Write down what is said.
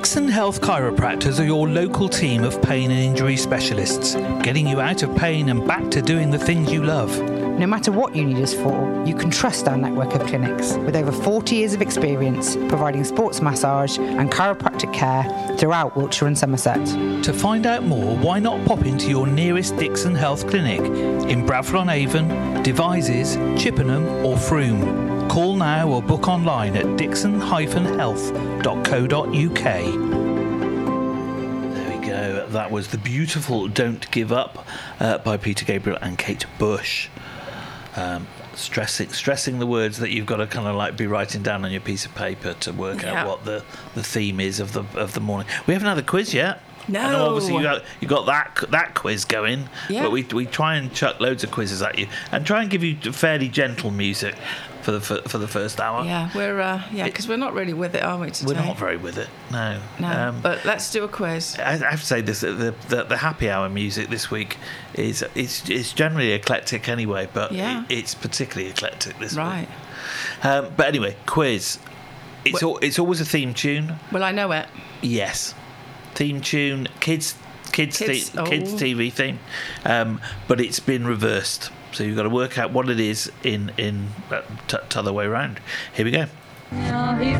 Dixon Health Chiropractors are your local team of pain and injury specialists, getting you out of pain and back to doing the things you love. No matter what you need us for, you can trust our network of clinics with over 40 years of experience providing sports massage and chiropractic care throughout Wiltshire and Somerset. To find out more, why not pop into your nearest Dixon Health Clinic in Bradford-on-Avon, Devizes, Chippenham or Frome. Call now or book online at dixon-health.co.uk. There we go. That was the beautiful Don't Give Up by Peter Gabriel and Kate Bush. Stressing the words that you've got to kind of like be writing down on your piece of paper to work out what the theme is of the morning. We haven't had a quiz yet. No. I know obviously you got that quiz going, but we try and chuck loads of quizzes at you and try and give you fairly gentle music for the first hour. Yeah, we're because we're not really with it, are we? Today? We're not very with it. No. But let's do a quiz. I have to say this: the happy hour music this week is generally eclectic anyway, but it's particularly eclectic this week. But anyway, quiz. It's always a theme tune. Well, I know it. Yes, theme tune, kids TV theme, but it's been reversed. So you've got to work out what it is in t'other way round. Here we go.